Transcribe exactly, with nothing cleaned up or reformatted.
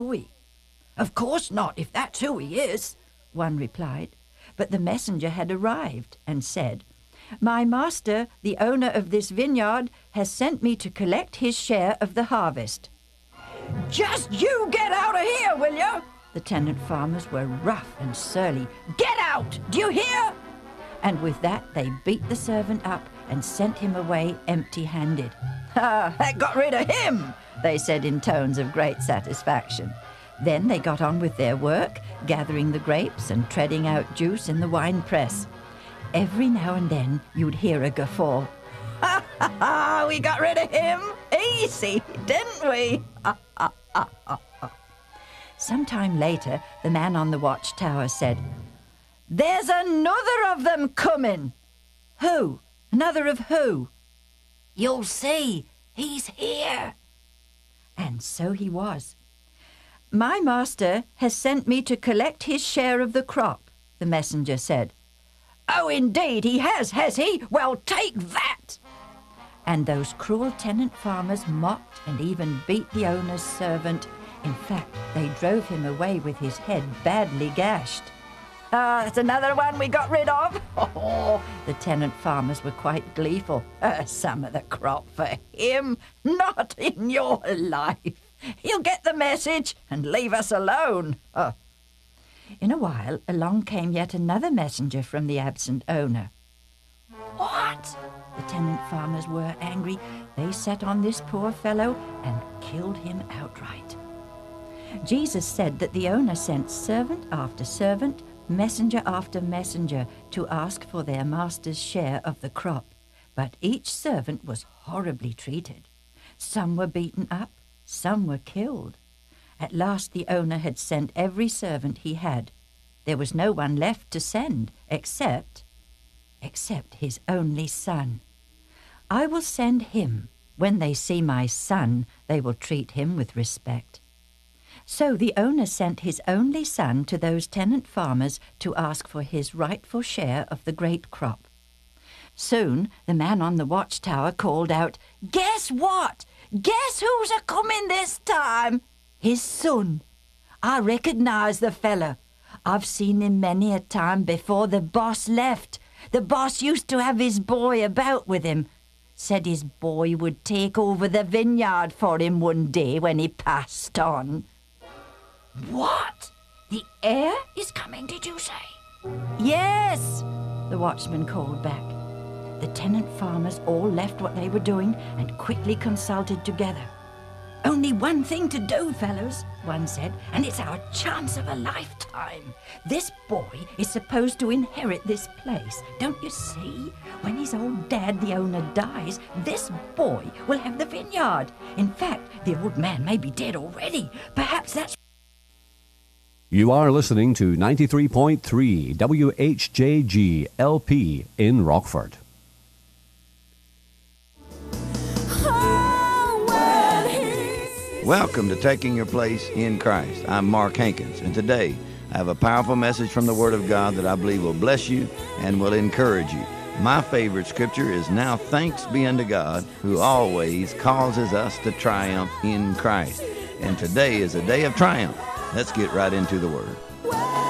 we?" "Of course not, if that's who he is," one replied. But the messenger had arrived and said, "My master, the owner of this vineyard, has sent me to collect his share of the harvest." "Just you get out of here, will you?" The tenant farmers were rough and surly. "Get out! Do you hear?" And with that they beat the servant up and sent him away empty-handed. "Ah, that got rid of him," they said in tones of great satisfaction. Then they got on with their work, gathering the grapes and treading out juice in the wine press. Every now and then you'd hear a guffaw. "Ha ha ha! We got rid of him! Easy, didn't we?" Ha ha ha ha. Sometime later, the man on the watchtower said, "There's another of them coming." "Who? Another of who?" "You'll see. He's here." And so he was. "My master has sent me to collect his share of the crop," the messenger said. "Oh, indeed he has, has he? Well, take that!" And those cruel tenant farmers mocked and even beat the owner's servant. In fact, they drove him away with his head badly gashed. "Ah, that's another one we got rid of." Oh, the tenant farmers were quite gleeful. Uh, some of the crop for him? Not in your life. He'll get the message and leave us alone. Oh. In a while, along came yet another messenger from the absent owner. "What?" The tenant farmers were angry. They set on this poor fellow and killed him outright. Jesus said that the owner sent servant after servant, messenger after messenger, to ask for their master's share of the crop. But each servant was horribly treated. Some were beaten up, some were killed. At last the owner had sent every servant he had. There was no one left to send, except, except his only son. "I will send him. When they see my son, they will treat him with respect." So the owner sent his only son to those tenant farmers to ask for his rightful share of the great crop. Soon the man on the watchtower called out, "Guess what? Guess who's a-comin' this time? His son. I recognize the fella. I've seen him many a time before the boss left. The boss used to have his boy about with him. Said his boy would take over the vineyard for him one day when he passed on." "What? The heir is coming, did you say?" "Yes," the watchman called back. The tenant farmers all left what they were doing and quickly consulted together. "Only one thing to do, fellows," one said, "and it's our chance of a lifetime. This boy is supposed to inherit this place. Don't you see? When his old dad, the owner, dies, this boy will have the vineyard. In fact, the old man may be dead already. Perhaps that's..." You are listening to ninety-three point three W H J G L P in Rockford. Welcome to Taking Your Place in Christ. I'm Mark Hankins, and today I have a powerful message from the Word of God that I believe will bless you and will encourage you. My favorite scripture is, "Now thanks be unto God, who always causes us to triumph in Christ." And today is a day of triumph. Let's get right into the Word.